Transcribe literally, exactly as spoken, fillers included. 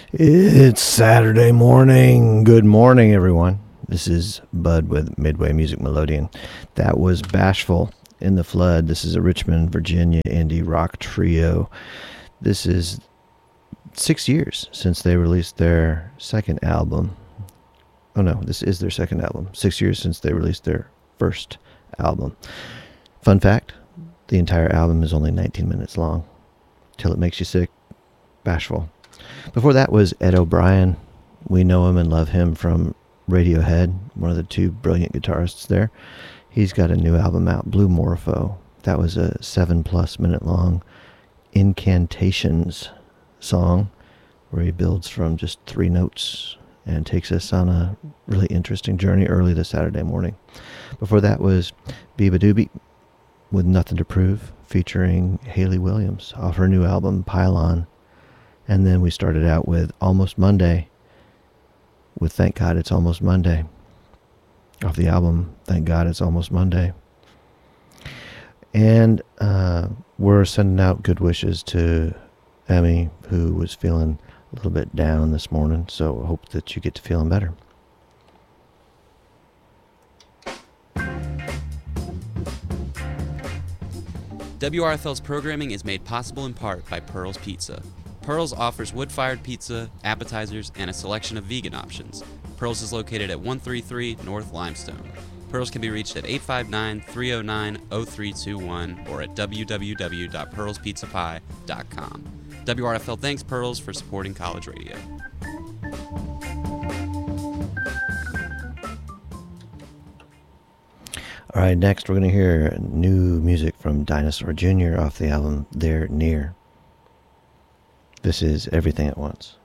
It's Saturday morning. Good morning, everyone. This is Bud with Midway Music Melodeon. That was Bashful in the Flood. This is a Richmond, Virginia indie rock trio. This is six years since they released their second album. Oh no, this is their second album. Six years since they released their first album. Fun fact, the entire album is only nineteen minutes long. Till It Makes You Sick, Bashful. Before that was Ed O'Brien. We know him and love him from Radiohead, one of the two brilliant guitarists there. He's got a new album out, Blue Morpho. That was a seven plus minute long Incantations song where he builds from just three notes and takes us on a really interesting journey early this Saturday morning. Before that was Biba Doobie with Nothing to Prove, featuring Hayley Williams off her new album Pylon. And then we started out with Almost Monday with Thank God It's Almost Monday off the album Thank God It's Almost Monday. And uh, we're sending out good wishes to Emmy, who was feeling a little bit down this morning, so I hope that you get to feeling better. W R F L's programming is made possible in part by Pearl's Pizza. Pearl's offers wood-fired pizza, appetizers, and a selection of vegan options. Pearl's is located at one thirty-three North Limestone. Pearl's can be reached at eight five nine, three oh nine, oh three two one or at w w w dot pearls pizza pie dot com. W R F L thanks Pearl's for supporting college radio. All right, next we're going to hear new music from Dinosaur Junior off the album They're Near. This is Everything at Once.